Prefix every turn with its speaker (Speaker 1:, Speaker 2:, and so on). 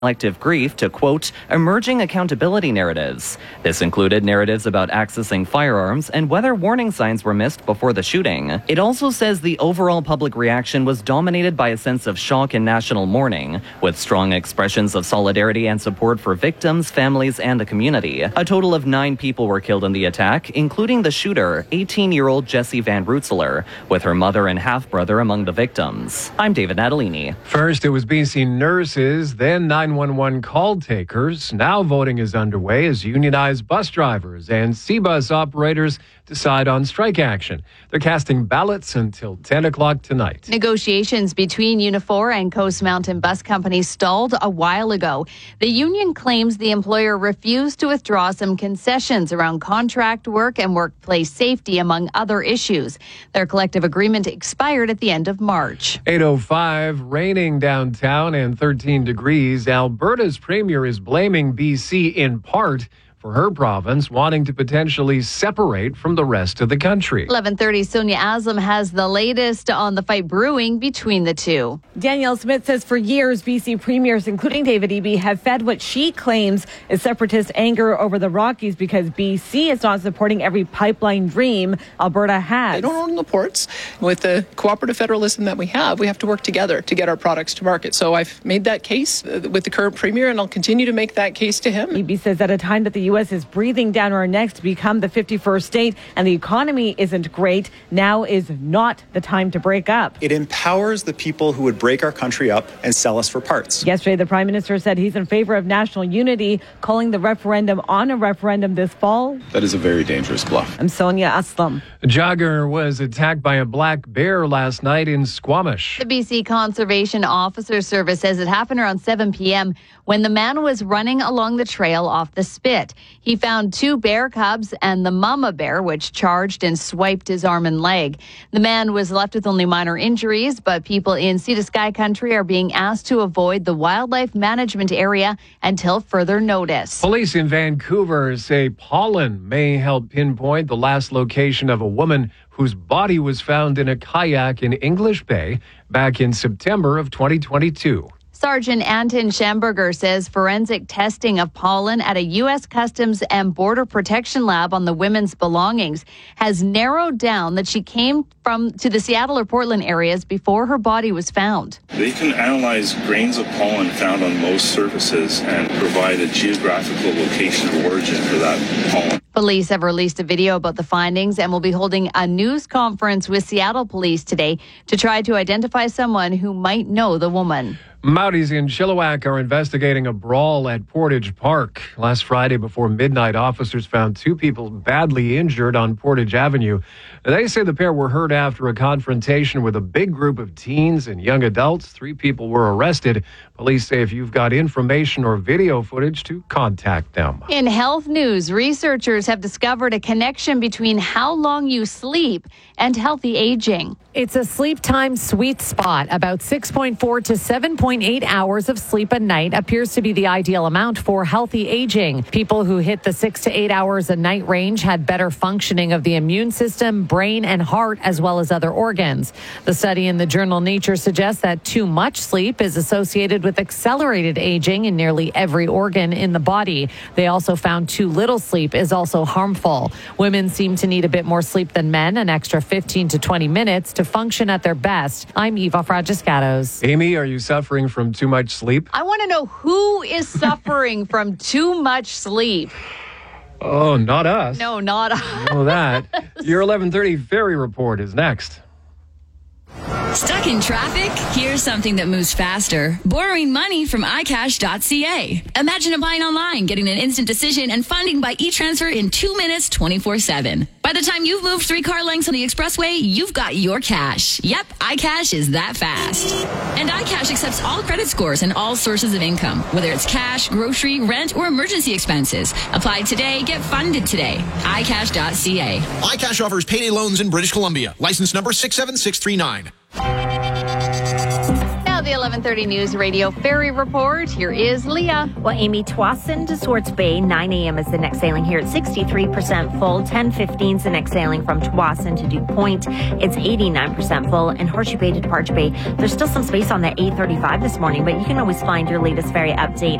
Speaker 1: collective grief to, quote, emerging accountability narratives. This included narratives about accessing firearms and whether warning signs were missed before the shooting. It also says the overall public reaction was dominated by a sense of shock and national mourning, with strong expressions of solidarity and support for victims, families, and the community. A total of 9 people were killed in the attack, including the shooter, 18-year-old Jessie Van Rootselaar, with her mother and half-brother among the victims. I'm David Natalini.
Speaker 2: First, it was BC nurses, then 911 call takers. Now voting is underway as unionized bus drivers and C-bus operators decide on strike action. They're casting ballots until 10 o'clock tonight.
Speaker 3: Negotiations between Unifor and Coast Mountain Bus Company stalled a while ago. The union claims the employer refused to withdraw some concessions around contract work and workplace safety, among other issues. Their collective agreement expired at the end of March.
Speaker 2: 8:05, raining downtown and 13 degrees. Alberta's premier is blaming BC in part for her province wanting to potentially separate from the rest of the country.
Speaker 3: 11:30, Sonia Aslam has the latest on the fight brewing between the two.
Speaker 4: Danielle Smith says for years, BC premiers, including David Eby, have fed what she claims is separatist anger over the Rockies because BC is not supporting every pipeline dream Alberta has.
Speaker 5: They don't own the ports. With the cooperative federalism that we have to work together to get our products to market. So I've made that case with the current premier, and I'll continue to make that case to him.
Speaker 4: Eby says at a time that the U.S. is breathing down our necks to become the 51st state and the economy isn't great, now is not the time to break up.
Speaker 6: It empowers the people who would break our country up and sell us for parts.
Speaker 4: Yesterday, the Prime Minister said he's in favor of national unity, calling the referendum on a referendum this fall.
Speaker 7: That is a very dangerous bluff.
Speaker 4: I'm Sonia Aslam.
Speaker 2: A jogger was attacked by a black bear last night in Squamish.
Speaker 3: The BC Conservation Officer Service says it happened around 7 p.m. when the man was running along the trail off the Spit. He found 2 bear cubs and the mama bear, which charged and swiped his arm and leg. The man was left with only minor injuries, but people in Sea to Sky country are being asked to avoid the wildlife management area until further notice.
Speaker 2: Police in Vancouver say pollen may help pinpoint the last location of a woman whose body was found in a kayak in English Bay back in September of 2022.
Speaker 3: Sergeant Anton Schamberger says forensic testing of pollen at a U.S. Customs and Border Protection lab on the women's belongings has narrowed down that she came to the Seattle or Portland areas before her body was found.
Speaker 8: They can analyze grains of pollen found on most surfaces and provide a geographical location of origin for that pollen.
Speaker 3: Police have released a video about the findings and will be holding a news conference with Seattle police today to try to identify someone who might know the woman.
Speaker 2: Mounties in Chilliwack are investigating a brawl at Portage Park. Last Friday before midnight, officers found 2 people badly injured on Portage Avenue. They say the pair were hurt after a confrontation with a big group of teens and young adults. 3 people were arrested. Police say if you've got information or video footage, to contact them.
Speaker 3: In health news, researchers have discovered a connection between how long you sleep and healthy aging.
Speaker 9: It's a sleep time sweet spot. About 6.4 to 7.8 hours of sleep a night appears to be the ideal amount for healthy aging. People who hit the 6 to 8 hours a night range had better functioning of the immune system, brain, and heart, as well as other organs. The study in the journal Nature suggests that too much sleep is associated with accelerated aging in nearly every organ in the body. They also found too little sleep is also harmful. Women seem to need a bit more sleep than men, an extra 15 to 20 minutes to function at their best. I'm Eva Fragiscatos.
Speaker 2: Amy, are you suffering from too much sleep?
Speaker 3: I want to know who is suffering from too much sleep.
Speaker 2: Oh, not us.
Speaker 3: No, not us.
Speaker 2: I know that. Your 11:30 Ferry Report is next.
Speaker 10: Stuck in traffic? Here's something that moves faster. Borrowing money from iCash.ca. Imagine applying online, getting an instant decision, and funding by e-transfer in 2 minutes, 24/7. By the time you've moved 3 car lengths on the expressway, you've got your cash. Yep, iCash is that fast. And iCash accepts all credit scores and all sources of income, whether it's cash, grocery, rent, or emergency expenses. Apply today, get funded today. iCash.ca.
Speaker 11: iCash offers payday loans in British Columbia. License number 67639.
Speaker 3: Now the 11:30 News Radio Ferry Report. Here is Leah.
Speaker 7: Well, Amy, Tsawwassen to Swartz Bay, 9 a.m. is the next sailing here at 63% full. 10:15 is the next sailing from Tsawwassen to Duke Point. It's 89% full. And Horseshoe Bay to Departure Bay, there's still some space on the 835 this morning, but you can always find your latest ferry update